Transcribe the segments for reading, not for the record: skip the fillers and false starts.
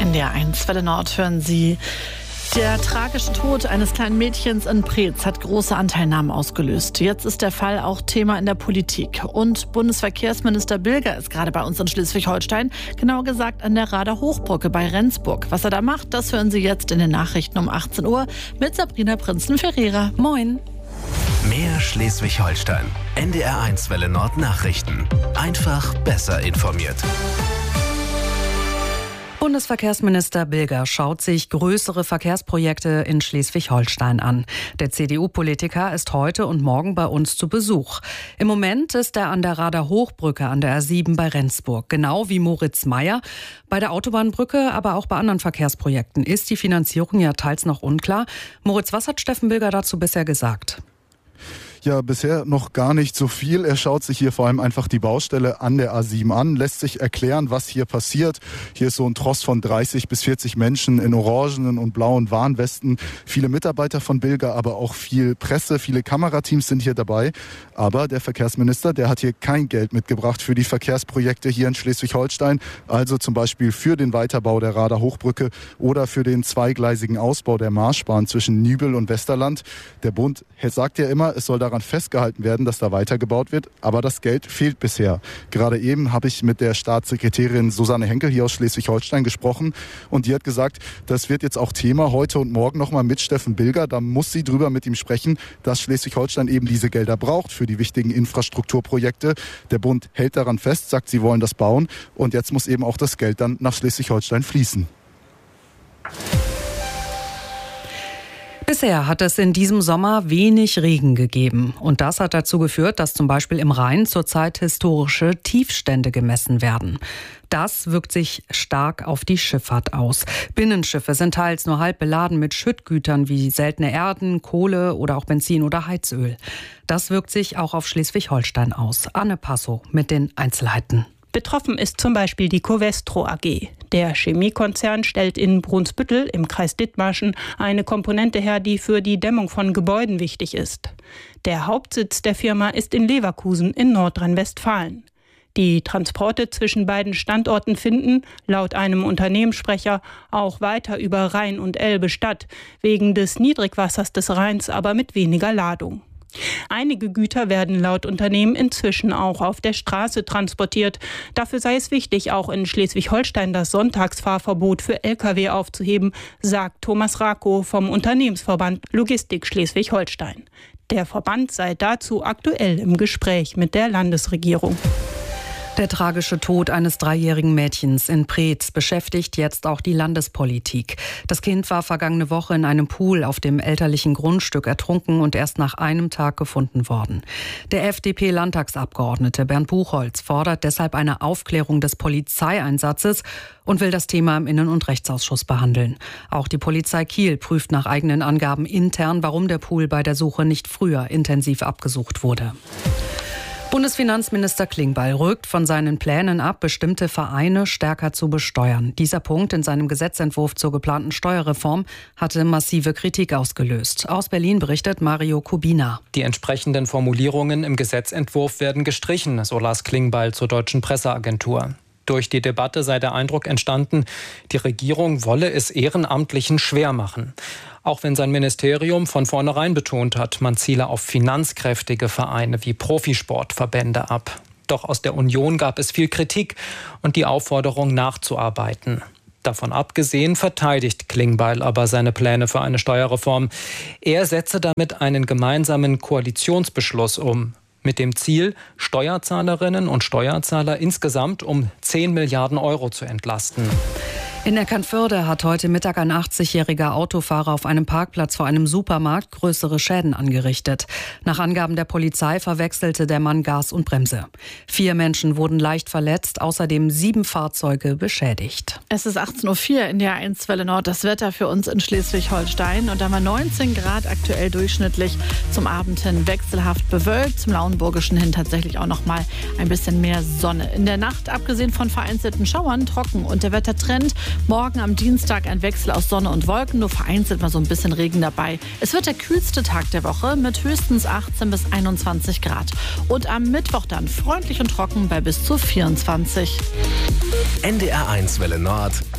NDR1 Welle Nord hören Sie. Der tragische Tod eines kleinen Mädchens in Preetz hat große Anteilnahmen ausgelöst. Jetzt ist der Fall auch Thema in der Politik. Und Bundesverkehrsminister Bilger ist gerade bei uns in Schleswig-Holstein, genauer gesagt an der Rader Hochbrücke bei Rendsburg. Was er da macht, das hören Sie jetzt in den Nachrichten um 18 Uhr mit Sabrina Prinzen-Ferreira. Moin. Mehr Schleswig-Holstein. NDR1 Welle Nord Nachrichten. Einfach besser informiert. Bundesverkehrsminister Bilger schaut sich größere Verkehrsprojekte in Schleswig-Holstein an. Der CDU-Politiker ist heute und morgen bei uns zu Besuch. Im Moment ist er an der Rader Hochbrücke an der A7 bei Rendsburg. Genau wie Moritz Meyer. Bei der Autobahnbrücke, aber auch bei anderen Verkehrsprojekten ist die Finanzierung ja teils noch unklar. Moritz, was hat Steffen Bilger dazu bisher gesagt? Ja, bisher noch gar nicht so viel. Er schaut sich hier vor allem einfach die Baustelle an der A7 an, lässt sich erklären, was hier passiert. Hier ist so ein Tross von 30 bis 40 Menschen in orangenen und blauen Warnwesten. Viele Mitarbeiter von Bilger, aber auch viel Presse, viele Kamerateams sind hier dabei. Aber der Verkehrsminister, der hat hier kein Geld mitgebracht für die Verkehrsprojekte hier in Schleswig-Holstein. Also zum Beispiel für den Weiterbau der Rader Hochbrücke oder für den zweigleisigen Ausbau der Marschbahn zwischen Nübel und Westerland. Der Bund sagt ja immer, es soll daran festgehalten werden, dass da weitergebaut wird, aber das Geld fehlt bisher. Gerade eben habe ich mit der Staatssekretärin Susanne Henkel hier aus Schleswig-Holstein gesprochen und die hat gesagt, das wird jetzt auch Thema heute und morgen nochmal mit Steffen Bilger. Da muss sie drüber mit ihm sprechen, dass Schleswig-Holstein eben diese Gelder braucht für die wichtigen Infrastrukturprojekte. Der Bund hält daran fest, sagt, sie wollen das bauen und jetzt muss eben auch das Geld dann nach Schleswig-Holstein fließen. Bisher hat es in diesem Sommer wenig Regen gegeben. Und das hat dazu geführt, dass zum Beispiel im Rhein zurzeit historische Tiefstände gemessen werden. Das wirkt sich stark auf die Schifffahrt aus. Binnenschiffe sind teils nur halb beladen mit Schüttgütern wie seltene Erden, Kohle oder auch Benzin oder Heizöl. Das wirkt sich auch auf Schleswig-Holstein aus. Anne Passow mit den Einzelheiten. Betroffen ist zum Beispiel die Covestro AG. Der Chemiekonzern stellt in Brunsbüttel im Kreis Dithmarschen eine Komponente her, die für die Dämmung von Gebäuden wichtig ist. Der Hauptsitz der Firma ist in Leverkusen in Nordrhein-Westfalen. Die Transporte zwischen beiden Standorten finden, laut einem Unternehmenssprecher, auch weiter über Rhein und Elbe statt, wegen des Niedrigwassers des Rheins aber mit weniger Ladung. Einige Güter werden laut Unternehmen inzwischen auch auf der Straße transportiert. Dafür sei es wichtig, auch in Schleswig-Holstein das Sonntagsfahrverbot für Lkw aufzuheben, sagt Thomas Rakow vom Unternehmensverband Logistik Schleswig-Holstein. Der Verband sei dazu aktuell im Gespräch mit der Landesregierung. Der tragische Tod eines 3-jährigen Mädchens in Preetz beschäftigt jetzt auch die Landespolitik. Das Kind war vergangene Woche in einem Pool auf dem elterlichen Grundstück ertrunken und erst nach einem Tag gefunden worden. Der FDP-Landtagsabgeordnete Bernd Buchholz fordert deshalb eine Aufklärung des Polizeieinsatzes und will das Thema im Innen- und Rechtsausschuss behandeln. Auch die Polizei Kiel prüft nach eigenen Angaben intern, warum der Pool bei der Suche nicht früher intensiv abgesucht wurde. Bundesfinanzminister Klingbeil rückt von seinen Plänen ab, bestimmte Vereine stärker zu besteuern. Dieser Punkt in seinem Gesetzentwurf zur geplanten Steuerreform hatte massive Kritik ausgelöst. Aus Berlin berichtet Mario Kubina. Die entsprechenden Formulierungen im Gesetzentwurf werden gestrichen, so las Klingbeil zur Deutschen Presseagentur. Durch die Debatte sei der Eindruck entstanden, die Regierung wolle es Ehrenamtlichen schwer machen. Auch wenn sein Ministerium von vornherein betont hat, man ziele auf finanzkräftige Vereine wie Profisportverbände ab. Doch aus der Union gab es viel Kritik und die Aufforderung nachzuarbeiten. Davon abgesehen verteidigt Klingbeil aber seine Pläne für eine Steuerreform. Er setze damit einen gemeinsamen Koalitionsbeschluss um. Mit dem Ziel, Steuerzahlerinnen und Steuerzahler insgesamt um 10 Milliarden Euro zu entlasten. In Eckernförde hat heute Mittag ein 80-jähriger Autofahrer auf einem Parkplatz vor einem Supermarkt größere Schäden angerichtet. Nach Angaben der Polizei verwechselte der Mann Gas und Bremse. 4 Menschen wurden leicht verletzt, außerdem 7 Fahrzeuge beschädigt. Es ist 18.04 Uhr in der 1 Welle Nord. Das Wetter für uns in Schleswig-Holstein. Und da war 19 Grad aktuell durchschnittlich. Zum Abend hin wechselhaft bewölkt, zum Lauenburgischen hin tatsächlich auch noch mal ein bisschen mehr Sonne. In der Nacht, abgesehen von vereinzelten Schauern, trocken und der Wettertrend. Morgen am Dienstag ein Wechsel aus Sonne und Wolken, nur vereinzelt mal so ein bisschen Regen dabei. Es wird der kühlste Tag der Woche mit höchstens 18 bis 21 Grad. Und am Mittwoch dann freundlich und trocken bei bis zu 24. NDR1 Welle Nord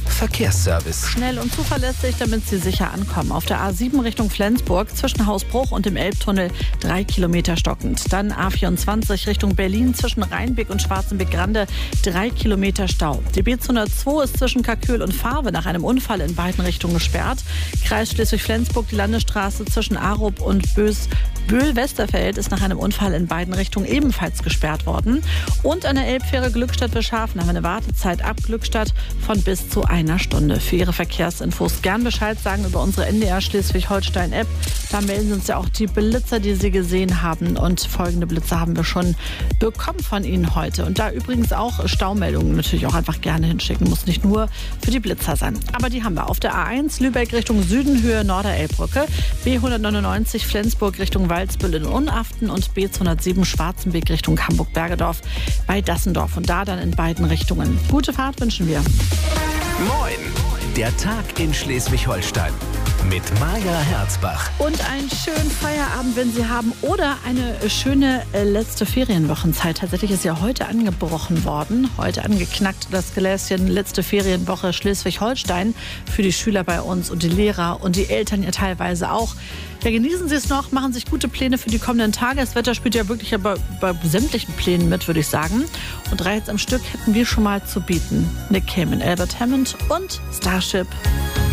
Verkehrsservice. Schnell und zuverlässig, damit Sie sicher ankommen. Auf der A7 Richtung Flensburg zwischen Hausbruch und dem Elbtunnel 3 Kilometer stockend. Dann A24 Richtung Berlin zwischen Rheinbeck und Schwarzenbeck-Grande 3 Kilometer Stau. Die B202 ist zwischen Kalkül und Fahrwe nach einem Unfall in beiden Richtungen gesperrt. Kreis Schleswig-Flensburg, die Landesstraße zwischen Arup und Böhl-Westerfeld ist nach einem Unfall in beiden Richtungen ebenfalls gesperrt worden. Und an der Elbfähre Glückstadt-Wilschafen haben wir eine Wartezeit ab Glückstadt von bis zu einer Stunde. Für Ihre Verkehrsinfos gern Bescheid sagen über unsere NDR Schleswig-Holstein-App. Da melden uns ja auch die Blitzer, die Sie gesehen haben. Und folgende Blitzer haben wir schon bekommen von Ihnen heute. Und da übrigens auch Staumeldungen natürlich auch einfach gerne hinschicken. Muss nicht nur für die Blitzer sein. Aber die haben wir auf der A1 Lübeck Richtung Süden, Höhe Norderelbbrücke, B199 Flensburg Richtung Waldsbüll in Unaften und B207 Schwarzenbeck Richtung Hamburg-Bergedorf bei Dassendorf. Und da dann in beiden Richtungen. Gute Fahrt wünschen wir. Moin! Der Tag in Schleswig-Holstein mit Maja Herzbach. Und einen schönen Feierabend, wenn Sie haben, oder eine schöne letzte Ferienwochenzeit. Tatsächlich ist ja heute angebrochen worden, heute angeknackt das Gläschen letzte Ferienwoche Schleswig-Holstein für die Schüler bei uns und die Lehrer und die Eltern ja teilweise auch. Ja, genießen Sie es noch, machen sich gute Pläne für die kommenden Tage. Das Wetter spielt ja wirklich bei sämtlichen Plänen mit, würde ich sagen. Und 3 Hits am Stück hätten wir schon mal zu bieten. Nick Cayman, Albert Hammond und Starship.